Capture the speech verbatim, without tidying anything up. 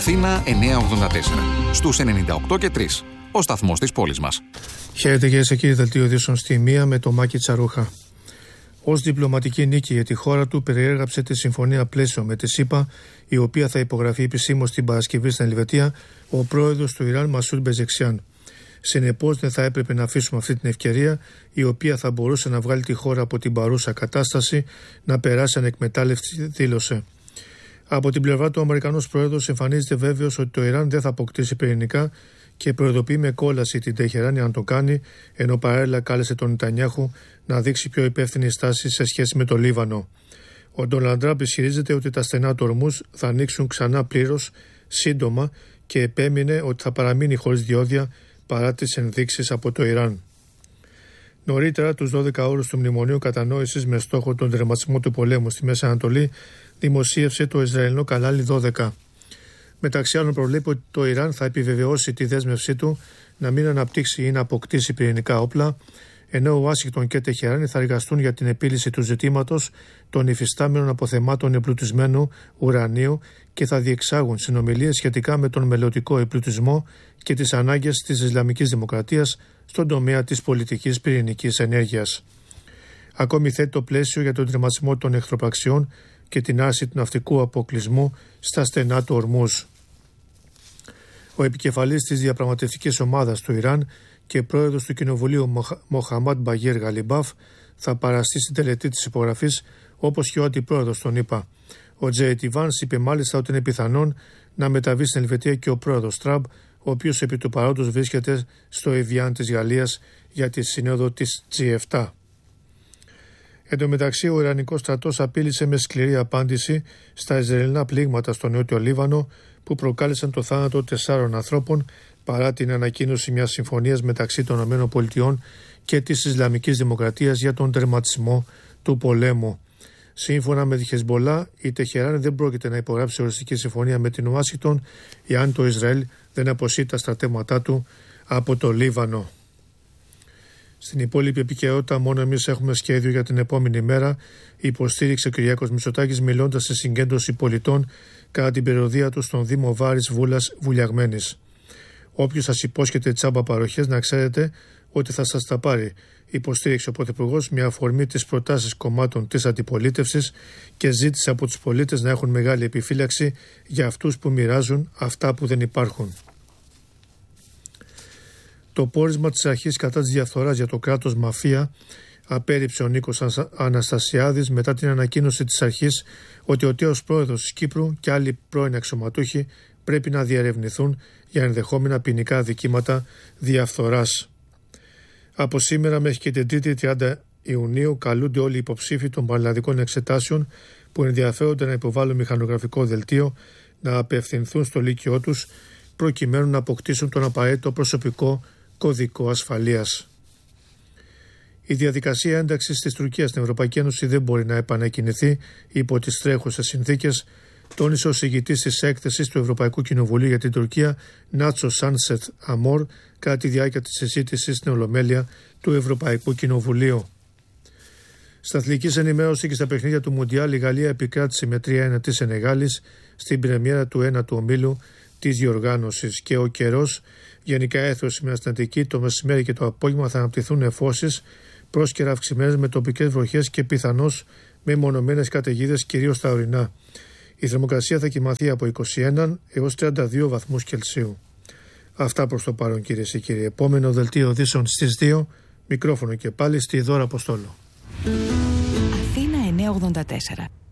Αθήνα εννιακόσια ογδόντα τέσσερα. Στους ενενήντα οκτώ και τρία. Ο σταθμός της πόλης μας. Χαίρετε κυρίες και κύριοι, δελτίο ειδήσεων στη μία με το Μάκη Τσαρούχα. Ως διπλωματική νίκη για τη χώρα του, περιέγραψε τη συμφωνία πλαίσιο με τη ΣΥΠΑ, η οποία θα υπογραφεί επισήμως την Παρασκευή στην Ελβετία, ο πρόεδρος του Ιράν Μασούντ Πεζεξιάν. Συνεπώς, δεν θα έπρεπε να αφήσουμε αυτή την ευκαιρία, η οποία θα μπορούσε να βγάλει τη χώρα από την παρούσα κατάσταση, να περάσει ανεκμετάλλευτη, δήλωσε. Από την πλευρά του, ο Αμερικανός πρόεδρος εμφανίζεται βέβαιος ότι το Ιράν δεν θα αποκτήσει πυρηνικά και προειδοποιεί με κόλαση την Τεχεράνη αν το κάνει, ενώ παράλληλα κάλεσε τον Νετανιάχου να δείξει πιο υπεύθυνη στάση σε σχέση με το Λίβανο. Ο Ντόναλντ Τραμπ ισχυρίζεται ότι τα στενά του Ορμούζ θα ανοίξουν ξανά πλήρως σύντομα και επέμεινε ότι θα παραμείνει χωρίς διόδια παρά τις ενδείξεις από το Ιράν. Νωρίτερα, τους δώδεκα όρους του Μνημονίου Κατανόησης με στόχο τον τερματισμό του πολέμου στη Μέση Ανατολή, δημοσίευσε το Ισραηλινό κανάλι δώδεκα. Μεταξύ άλλων, προβλέπει ότι το Ιράν θα επιβεβαιώσει τη δέσμευσή του να μην αναπτύξει ή να αποκτήσει πυρηνικά όπλα, ενώ Ουάσιγκτον και Τεχεράνη θα εργαστούν για την επίλυση του ζητήματος των υφιστάμενων αποθεμάτων εμπλουτισμένου ουρανίου και θα διεξάγουν συνομιλίες σχετικά με τον μελλοντικό εμπλουτισμό και τις ανάγκες της Ισλαμικής Δημοκρατίας στον τομέα της πολιτικής πυρηνικής ενέργειας. Ακόμη θέτει το πλαίσιο για τον τερματισμό των εχθροπραξιών και την άρση του ναυτικού αποκλεισμού στα στενά του Ορμούζ. Ο επικεφαλής της διαπραγματευτικής ομάδας του Ιράν και πρόεδρος του Κοινοβουλίου Μοχαμάντ Μπαγίρ Γαλιμπάφ θα παραστεί στην τελετή της υπογραφής, όπως και ο αντιπρόεδρος των ΗΠΑ. Ο Τζέι Ντι Βάνς είπε μάλιστα ότι είναι πιθανόν να μεταβεί στην Ελβετία και ο πρόεδρος Τραμπ, ο οποίος επί του παρόντος βρίσκεται στο Εβιάν της Γαλλίας για τη σύνοδο της τζι επτά. Εν τω μεταξύ, ο Ιρανικός στρατός απείλησε με σκληρή απάντηση στα Ισραηλινά πλήγματα στο νότιο Λίβανο που προκάλεσαν το θάνατο τεσσάρων ανθρώπων παρά την ανακοίνωση μιας συμφωνίας μεταξύ των ΗΠΑ και της Ισλαμικής Δημοκρατίας για τον τερματισμό του πολέμου. Σύμφωνα με τη Χεσμπολά, η Τεχεράνη δεν πρόκειται να υπογράψει οριστική συμφωνία με την Ουάσιγκτον εάν το Ισραήλ δεν αποσύρει τα στρατεύματά του από το Λίβανο. Στην υπόλοιπη επικαιρότητα, μόνο εμείς έχουμε σχέδιο για την επόμενη μέρα, υποστήριξε ο Κυριάκος Μητσοτάκης μιλώντας σε συγκέντρωση πολιτών κατά την περιοδεία του στον Δήμο Βάρης Βούλας Βουλιαγμένης. Όποιος σας υπόσχεται τσάμπα παροχές, να ξέρετε ότι θα σας τα πάρει, υποστήριξε ο Πρωθυπουργός με αφορμή τις προτάσεις κομμάτων της αντιπολίτευσης και ζήτησε από τους πολίτες να έχουν μεγάλη επιφύλαξη για αυτούς που μοιράζουν αυτά που δεν υπάρχουν. Το πόρισμα της αρχής κατά της διαφθοράς για το κράτος μαφία απέρριψε ο Νίκος Αναστασιάδης μετά την ανακοίνωση της αρχής ότι ο τέος πρόεδρος της Κύπρου και άλλοι πρώην αξιωματούχοι πρέπει να διερευνηθούν για ενδεχόμενα ποινικά αδικήματα διαφθοράς. Από σήμερα μέχρι και την Τρίτη τριάντα Ιουνίου καλούνται όλοι οι υποψήφοι των πανελλαδικών εξετάσεων που ενδιαφέρονται να υποβάλουν μηχανογραφικό δελτίο να απευθυνθούν στο λύκειό τους προκειμένου να αποκτήσουν τον απαραίτητο προσωπικό κωδικό ασφαλείας. Η διαδικασία ένταξης της Τουρκίας στην Ευρωπαϊκή Ένωση δεν μπορεί να επανεκκινηθεί υπό τις τρέχουσες συνθήκες, τόνισε ο συγητής της έκθεσης του Ευρωπαϊκού Κοινοβουλίου για την Τουρκία, Νάτσο Σάνσετ Αμόρ, κατά τη διάρκεια της συζήτησης στην Ολομέλεια του Ευρωπαϊκού Κοινοβουλίου. Στα αθλητικής ενημέρωση και στα παιχνίδια του Μουντιάλ, η Γαλλία επικράτησε με τρία ένα της Σενεγάλης στην πρεμιέρα του ένατου ομίλου της διοργάνωσης και ο καιρός γενικά έθεσε σήμερα στην Αττική. Το μεσημέρι και το απόγευμα θα αναπτυχθούν νεφώσεις, πρόσκαιρα αυξημένες με τοπικές βροχές και πιθανώς με μονομένες καταιγίδες κυρίως στα ορεινά. Η θερμοκρασία θα κυμανθεί από είκοσι ένα έως τριάντα δύο βαθμούς Κελσίου. Αυτά προς το παρόν, κυρίες και κύριοι. Επόμενο δελτίο ειδήσεων στις δύο, μικρόφωνο και πάλι στη Δώρα Αποστόλου. Αθήνα εννιακόσια ογδόντα τέσσερα.